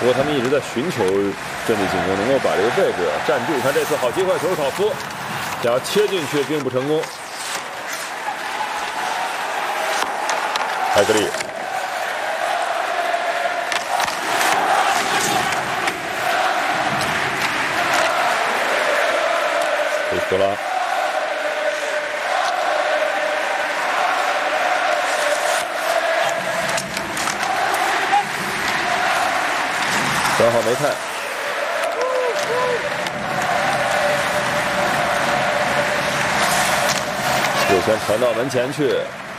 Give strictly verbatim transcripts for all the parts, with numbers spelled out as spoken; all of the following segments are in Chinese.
不过他们一直在寻求阵地进攻，能够把这个位置站住。看这次好机会，球考夫想要切进去，并不成功。艾格利，佩斯托拉。 正好没看，右拳传到门前去。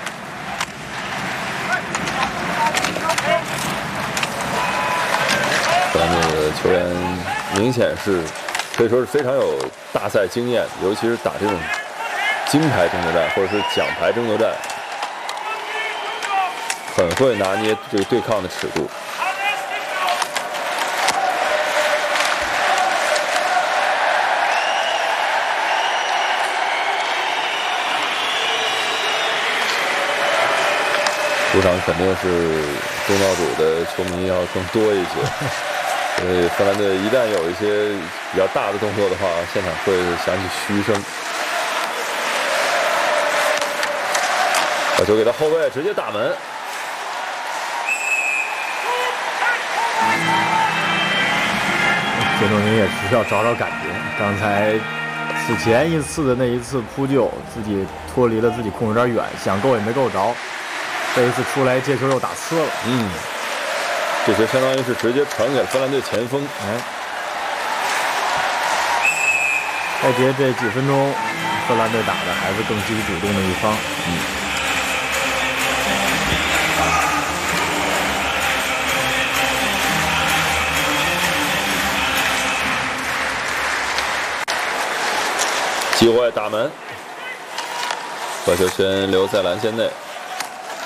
咱们这个球员明显是可以说是非常有大赛经验，尤其是打这种金牌争夺战或者是奖牌争夺战，很会拿捏这个对抗的尺度。 主场肯定是东道主的球迷要更多一些，所以芬兰队一旦有一些比较大的动作的话，现场会响起嘘声。把球给他后卫，直接打门。 杰诺宁也需要找找感觉，刚才此前一次的那一次扑救，自己脱离了自己控有点远，想够也没够着。 这一次出来接球又打呲了， 嗯，这球相当于是直接传给了芬兰队前锋。 哎，再接这几分钟，芬兰队打的还是更积极主动的一方。嗯， 机会打门，把球权留在篮线内。